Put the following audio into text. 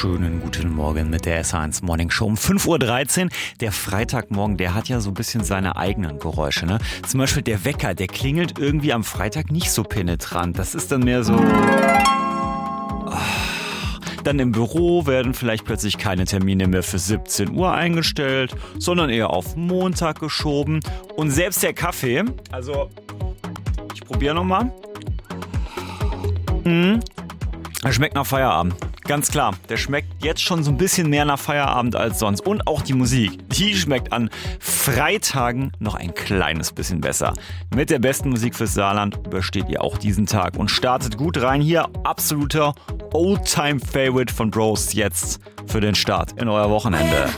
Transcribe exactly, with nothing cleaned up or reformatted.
Schönen guten Morgen mit der S eins Morning Show um fünf Uhr dreizehn. Der Freitagmorgen, der hat ja so ein bisschen seine eigenen Geräusche, ne? Zum Beispiel der Wecker, der klingelt irgendwie am Freitag nicht so penetrant. Das ist dann mehr so... Dann im Büro werden vielleicht plötzlich keine Termine mehr für siebzehn Uhr eingestellt, sondern eher auf Montag geschoben. Und selbst der Kaffee, also ich probiere nochmal. Mmh, er schmeckt nach Feierabend. Ganz klar, der schmeckt jetzt schon so ein bisschen mehr nach Feierabend als sonst. Und auch die Musik, die schmeckt an Freitagen noch ein kleines bisschen besser. Mit der besten Musik fürs Saarland übersteht ihr auch diesen Tag und startet gut rein. Hier absoluter Old-Time-Favorite von Bros jetzt für den Start in euer Wochenende.